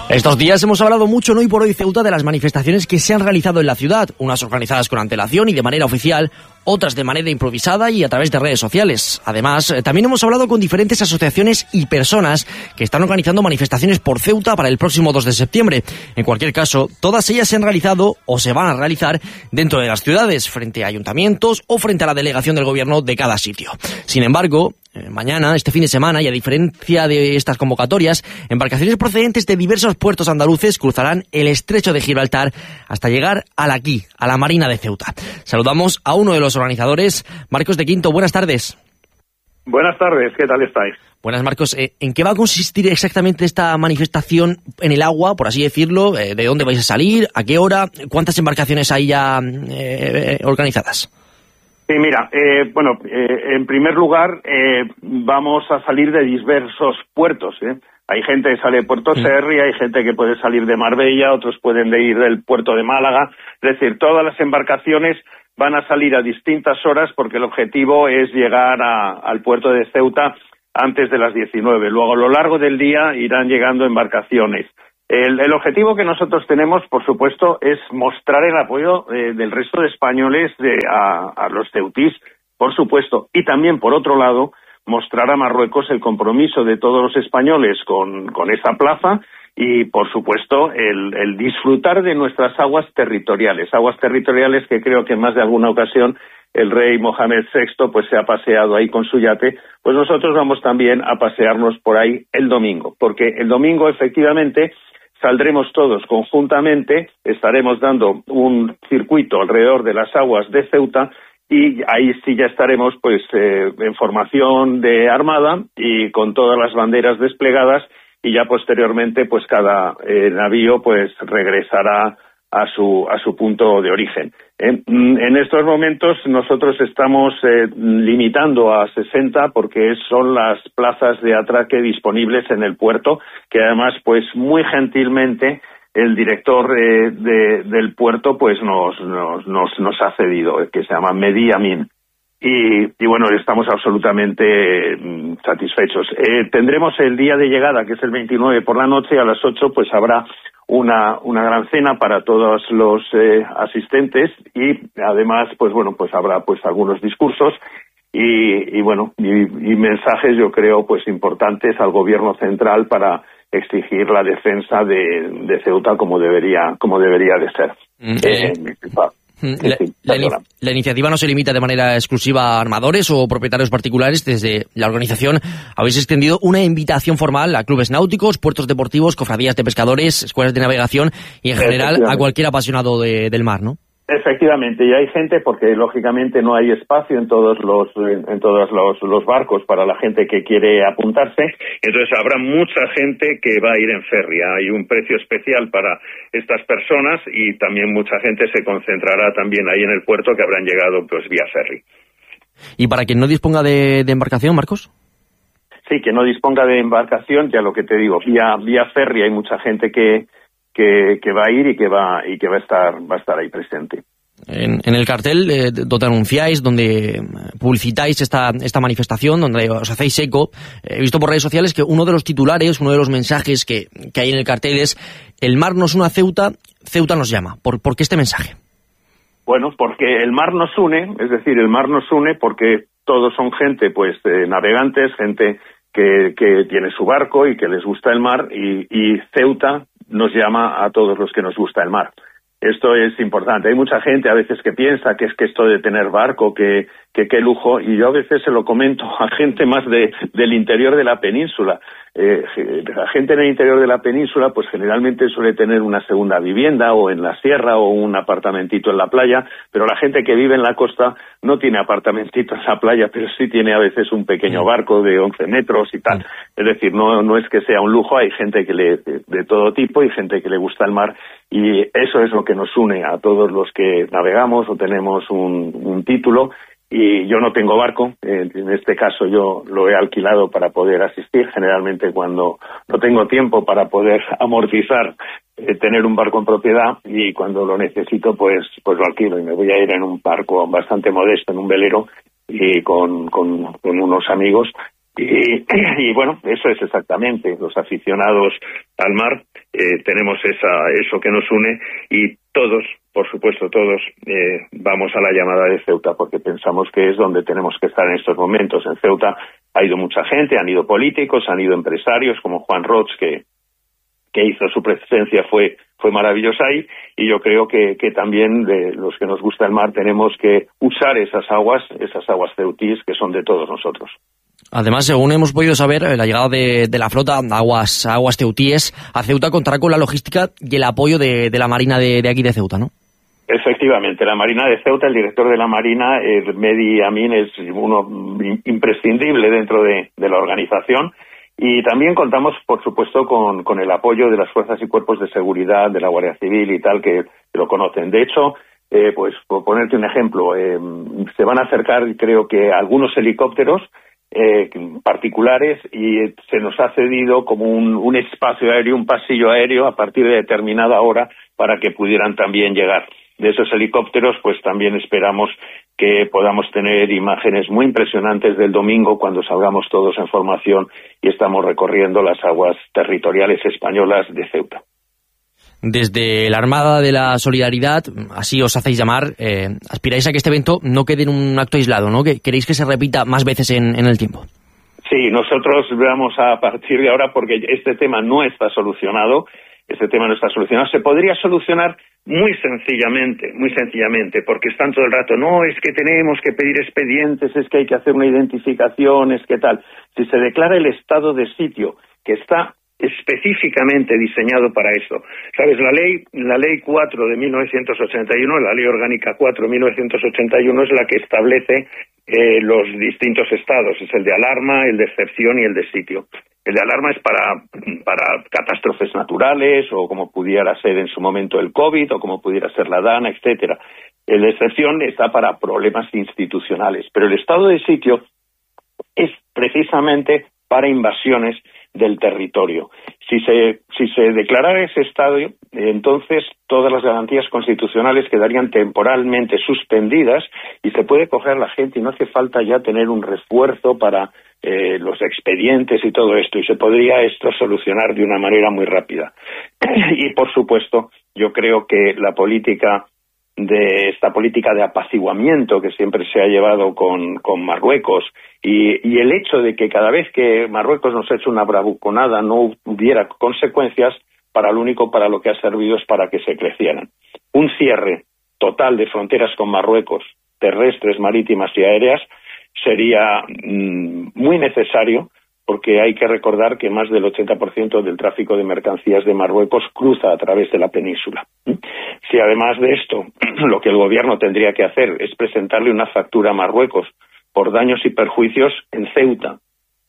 Estos días hemos hablado mucho en Hoy por Hoy Ceuta de las manifestaciones que se han realizado en la ciudad, unas organizadas con antelación y de manera oficial, otras de manera improvisada y a través de redes sociales. Además, también hemos hablado con diferentes asociaciones y personas que están organizando manifestaciones por Ceuta para el próximo 2 de septiembre. En cualquier caso, todas ellas se han realizado o se van a realizar dentro de las ciudades, frente a ayuntamientos o frente a la delegación del gobierno de cada sitio. Sin embargo, mañana, este fin de semana, y a diferencia de estas convocatorias, embarcaciones procedentes de diversos puertos andaluces cruzarán el estrecho de Gibraltar hasta llegar aquí, a la Marina de Ceuta. Saludamos a uno de los organizadores, Marcos de Quinto. Buenas tardes. Buenas tardes, ¿qué tal estáis? Buenas, Marcos. ¿En qué va a consistir exactamente esta manifestación en el agua, por así decirlo? ¿De dónde vais a salir? ¿A qué hora? ¿Cuántas embarcaciones hay ya organizadas? Sí, mira, en primer lugar, vamos a salir de diversos puertos, Hay gente que sale de Puerto Serri, hay gente que puede salir de Marbella, otros pueden ir del puerto de Málaga. Es decir, todas las embarcaciones van a salir a distintas horas porque el objetivo es llegar al puerto de Ceuta antes de las 19. Luego, a lo largo del día, irán llegando embarcaciones. El objetivo que nosotros tenemos, por supuesto, es mostrar el apoyo del resto de españoles a los ceutís, por supuesto, y también, por otro lado, mostrar a Marruecos el compromiso de todos los españoles con esa plaza y, por supuesto, el disfrutar de nuestras aguas territoriales que creo que en más de alguna ocasión el rey Mohamed VI pues se ha paseado ahí con su yate. Pues nosotros vamos también a pasearnos por ahí el domingo, porque el domingo efectivamente saldremos todos conjuntamente, estaremos dando un circuito alrededor de las aguas de Ceuta y ahí sí ya estaremos pues en formación de armada y con todas las banderas desplegadas y ya posteriormente pues cada navío pues regresará a su punto de origen. En estos momentos nosotros estamos limitando a 60 porque son las plazas de atraque disponibles en el puerto, que además pues muy gentilmente el director del puerto pues nos ha cedido, que se llama Mehdi Amin. Y bueno, estamos absolutamente satisfechos. Tendremos el día de llegada, que es el 29 por la noche, a las 8 pues habrá una gran cena para todos los asistentes y además pues habrá pues algunos discursos y mensajes yo creo pues importantes al gobierno central para exigir la defensa de Ceuta como debería de ser. La iniciativa no se limita de manera exclusiva a armadores o propietarios particulares. Desde la organización habéis extendido una invitación formal a clubes náuticos, puertos deportivos, cofradías de pescadores, escuelas de navegación y en general a cualquier apasionado del mar, ¿no? Efectivamente, y hay gente porque lógicamente no hay espacio en todos los barcos para la gente que quiere apuntarse, entonces habrá mucha gente que va a ir en ferry. Hay un precio especial para estas personas y también mucha gente se concentrará también ahí en el puerto que habrán llegado pues vía ferry. ¿Y para quien no disponga de embarcación, Marcos? Sí, que no disponga de embarcación, ya lo que te digo, vía ferry hay mucha gente que va a ir y que va a estar ahí presente. En el cartel donde anunciáis, donde publicitáis esta manifestación, donde os hacéis eco, he visto por redes sociales que uno de los titulares, uno de los mensajes que hay en el cartel es: el mar nos une a Ceuta, Ceuta nos llama. ¿Por qué este mensaje? Bueno, porque el mar nos une, es decir, el mar nos une porque todos son gente pues navegantes, gente que tiene su barco y que les gusta el mar y Ceuta nos llama a todos los que nos gusta el mar. Esto es importante. Hay mucha gente a veces que piensa que es que esto de tener barco, que qué lujo, y yo a veces se lo comento a gente más del interior de la península. La gente en el interior de la península pues generalmente suele tener una segunda vivienda o en la sierra o un apartamentito en la playa, pero la gente que vive en la costa no tiene apartamentito en la playa, pero sí tiene a veces un pequeño barco de 11 metros y tal. Es decir, no es que sea un lujo, hay gente que de todo tipo y gente que le gusta el mar y eso es lo que nos une a todos los que navegamos o tenemos un título. Y yo no tengo barco, en este caso yo lo he alquilado para poder asistir, generalmente cuando no tengo tiempo para poder amortizar tener un barco en propiedad y cuando lo necesito pues lo alquilo y me voy a ir en un barco bastante modesto, en un velero y con unos amigos Y bueno, eso es exactamente, los aficionados al mar tenemos eso que nos une, y todos, por supuesto todos, vamos a la llamada de Ceuta porque pensamos que es donde tenemos que estar en estos momentos. En Ceuta ha ido mucha gente, han ido políticos, han ido empresarios como Juan Roig, que hizo su presencia, fue maravillosa ahí, y yo creo que también de los que nos gusta el mar tenemos que usar esas aguas ceutíes que son de todos nosotros. Además, según hemos podido saber, la llegada de la flota aguas ceutíes a Ceuta contará con la logística y el apoyo de la Marina de aquí de Ceuta, ¿no? Efectivamente, la Marina de Ceuta, el director de la Marina, Mehdi Amin, es uno imprescindible dentro de la organización. Y también contamos, por supuesto, con el apoyo de las fuerzas y cuerpos de seguridad, de la Guardia Civil y tal, que lo conocen. De hecho, pues por ponerte un ejemplo, se van a acercar, creo que, algunos helicópteros particulares, y se nos ha cedido como un espacio aéreo, un pasillo aéreo a partir de determinada hora para que pudieran también llegar. De esos helicópteros, pues también esperamos que podamos tener imágenes muy impresionantes del domingo cuando salgamos todos en formación y estamos recorriendo las aguas territoriales españolas de Ceuta. Desde la Armada de la Solidaridad, así os hacéis llamar, aspiráis a que este evento no quede en un acto aislado, ¿no? Que queréis que se repita más veces en el tiempo. Sí, nosotros vamos a partir de ahora, porque este tema no está solucionado. Se podría solucionar muy sencillamente, porque están todo el rato, no, es que tenemos que pedir expedientes, es que hay que hacer una identificación, es que tal. Si se declara el estado de sitio, que está específicamente diseñado para eso. ¿Sabes? La ley 4 de 1981, la ley orgánica 4 de 1981, es la que establece los distintos estados. Es el de alarma, el de excepción y el de sitio. El de alarma es para catástrofes naturales, o como pudiera ser en su momento el COVID, o como pudiera ser la DANA, etcétera. El de excepción está para problemas institucionales, pero el estado de sitio es precisamente para invasiones del territorio. Si se declarara ese estado, entonces todas las garantías constitucionales quedarían temporalmente suspendidas y se puede coger a la gente, y no hace falta ya tener un refuerzo para los expedientes y todo esto, y se podría esto solucionar de una manera muy rápida. Y por supuesto, yo creo que esta política de apaciguamiento que siempre se ha llevado con Marruecos, y el hecho de que cada vez que Marruecos nos ha hecho una bravuconada no hubiera consecuencias, lo único para lo que ha servido es para que se crecieran. Un cierre total de fronteras con Marruecos, terrestres, marítimas y aéreas, sería muy necesario, porque hay que recordar que más del 80% del tráfico de mercancías de Marruecos cruza a través de la península. Si además de esto lo que el gobierno tendría que hacer es presentarle una factura a Marruecos por daños y perjuicios en Ceuta,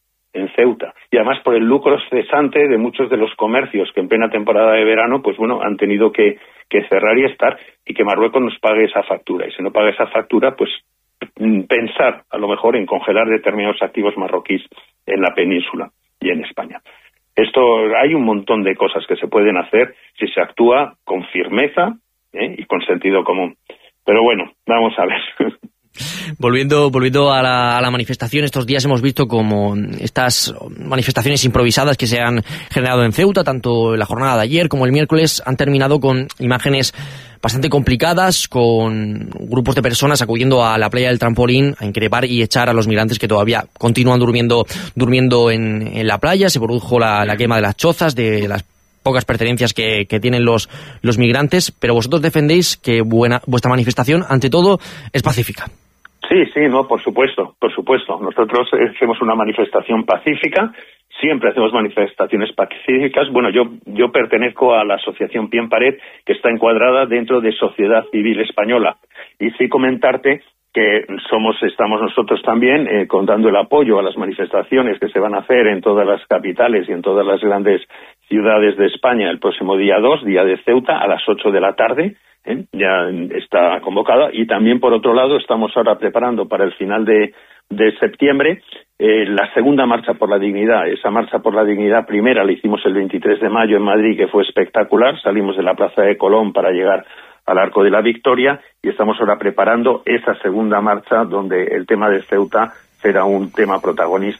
y además por el lucro cesante de muchos de los comercios que en plena temporada de verano, pues bueno, han tenido que cerrar y estar, y que Marruecos nos pague esa factura, y si no paga esa factura, pues pensar a lo mejor en congelar determinados activos marroquíes en la península y en España. Hay un montón de cosas que se pueden hacer si se actúa con firmeza y con sentido común. Pero bueno, vamos a ver. Volviendo a la manifestación, estos días hemos visto como estas manifestaciones improvisadas que se han generado en Ceuta, tanto la jornada de ayer como el miércoles, han terminado con imágenes bastante complicadas, con grupos de personas acudiendo a la playa del Trampolín a increpar y echar a los migrantes que todavía continúan durmiendo en la playa. Se produjo la quema de las chozas, de las pocas pertenencias que tienen los migrantes, pero vosotros defendéis que vuestra manifestación, ante todo, es pacífica. Sí, no, por supuesto. Nosotros hacemos una manifestación pacífica, siempre hacemos manifestaciones pacíficas. Bueno, yo pertenezco a la asociación Pie en Pared, que está encuadrada dentro de Sociedad Civil Española. Y sí comentarte que estamos nosotros también dando el apoyo a las manifestaciones que se van a hacer en todas las capitales y en todas las grandes ciudades de España el próximo día 2, día de Ceuta, a las 8 de la tarde. Ya está convocada, y también por otro lado estamos ahora preparando para el final de septiembre la segunda Marcha por la Dignidad. Esa Marcha por la Dignidad primera la hicimos el 23 de mayo en Madrid, que fue espectacular. Salimos de la Plaza de Colón para llegar al Arco de la Victoria, y estamos ahora preparando esa segunda marcha donde el tema de Ceuta será un tema protagonista.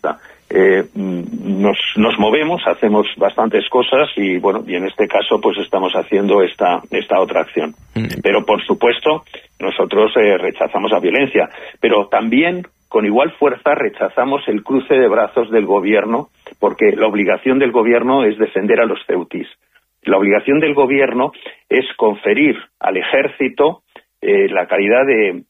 nos movemos, hacemos bastantes cosas y bueno, y en este caso pues estamos haciendo esta otra acción. Pero por supuesto nosotros rechazamos la violencia, pero también con igual fuerza rechazamos el cruce de brazos del gobierno, porque la obligación del gobierno es defender a los ceutíes. La obligación del gobierno es conferir al ejército la calidad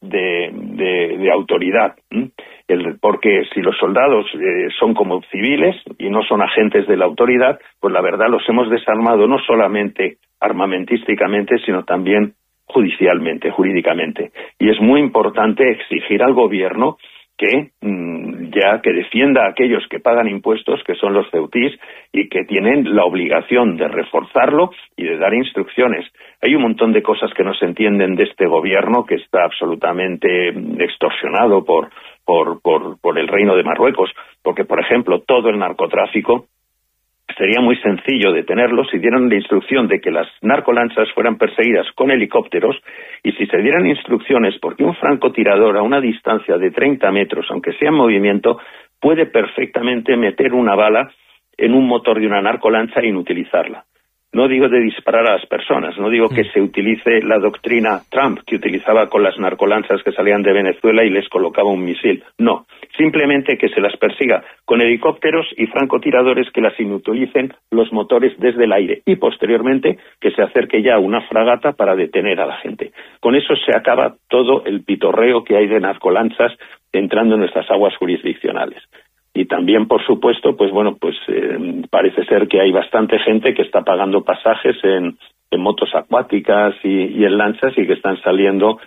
de autoridad, porque si los soldados son como civiles y no son agentes de la autoridad, pues la verdad los hemos desarmado no solamente armamentísticamente, sino también jurídicamente. Y es muy importante exigir al gobierno que defienda a aquellos que pagan impuestos, que son los ceutíes, y que tienen la obligación de reforzarlo y de dar instrucciones. Hay un montón de cosas que no se entienden de este gobierno, que está absolutamente extorsionado por el Reino de Marruecos, porque, por ejemplo, todo el narcotráfico sería muy sencillo detenerlo si dieran la instrucción de que las narcolanchas fueran perseguidas con helicópteros, y si se dieran instrucciones porque un francotirador a una distancia de 30 metros, aunque sea en movimiento, puede perfectamente meter una bala en un motor de una narcolancha e inutilizarla. No digo de disparar a las personas, no digo que se utilice la doctrina Trump, que utilizaba con las narcolanchas que salían de Venezuela y les colocaba un misil. No, simplemente que se las persiga con helicópteros y francotiradores que las inutilicen los motores desde el aire, y posteriormente que se acerque ya una fragata para detener a la gente. Con eso se acaba todo el pitorreo que hay de narcolanchas entrando en nuestras aguas jurisdiccionales. Y también, por supuesto, parece ser que hay bastante gente que está pagando pasajes en motos acuáticas y en lanchas, y que están saliendo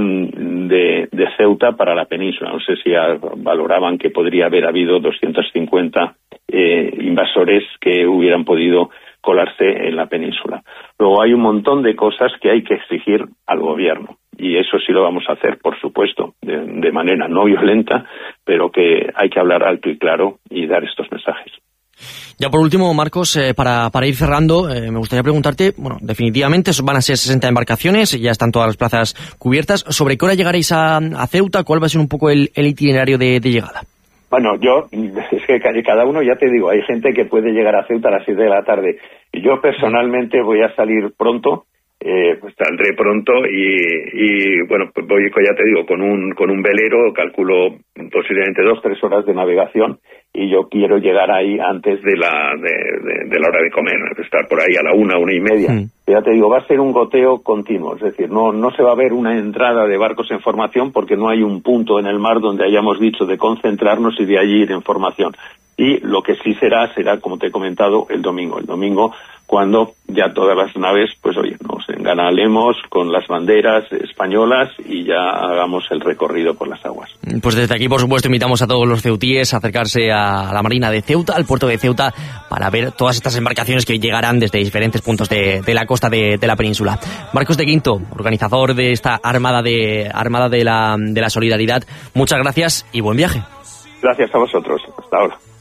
de Ceuta para la península. No sé si valoraban que podría haber habido 250 invasores que hubieran podido colarse en la península. Luego hay un montón de cosas que hay que exigir al gobierno, y eso sí lo vamos a hacer, por supuesto, de manera no violenta, pero que hay que hablar alto y claro y dar estos mensajes. Ya por último, Marcos, para ir cerrando, me gustaría preguntarte, definitivamente van a ser 60 embarcaciones, ya están todas las plazas cubiertas. ¿Sobre qué hora llegaréis a Ceuta? ¿Cuál va a ser un poco el itinerario de llegada? Bueno, es que cada uno, ya te digo, hay gente que puede llegar a Ceuta a las 7 de la tarde. Y yo personalmente voy a salir pronto, saldré pronto y voy, ya te digo, con un velero, calculo posiblemente 2-3 horas de navegación, y yo quiero llegar ahí antes de la hora de comer, estar por ahí a la 1:30. Ya te digo, va a ser un goteo continuo, es decir, no se va a ver una entrada de barcos en formación, porque no hay un punto en el mar donde hayamos dicho de concentrarnos y de allí ir en formación. Y lo que sí será, como te he comentado, el domingo, cuando ya todas las naves, nos enganalemos con las banderas españolas y ya hagamos el recorrido por las aguas. Pues desde aquí, por supuesto, invitamos a todos los ceutíes a acercarse a la Marina de Ceuta, al puerto de Ceuta, para ver todas estas embarcaciones que llegarán desde diferentes puntos de la costa de la península. Marcos de Quinto, organizador de esta Armada de la Solidaridad, muchas gracias y buen viaje. Gracias a vosotros. Hasta ahora.